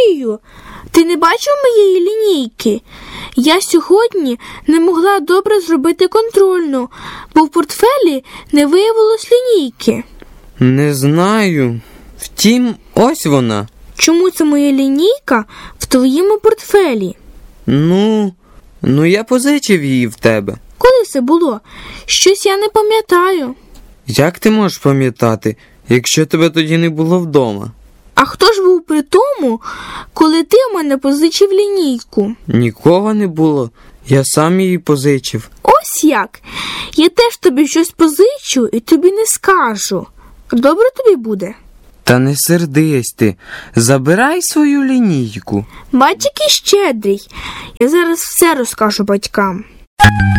Софію, ти не бачив моєї лінійки? Я сьогодні не могла добре зробити контрольну, бо в портфелі не виявилось лінійки. Не знаю. Втім, ось вона. Чому це моя лінійка в твоєму портфелі? Ну, я позичив її в тебе. Коли це було? Щось я не пам'ятаю. Як ти можеш пам'ятати, якщо тебе тоді не було вдома? А хто ж був при тому, коли ти у мене позичив лінійку? Нікого не було. Я сам її позичив. Ось як. Я теж тобі щось позичу і тобі не скажу. Добре тобі буде? Та не сердись ти. Забирай свою лінійку. Бач, який щедрий. Я зараз все розкажу батькам.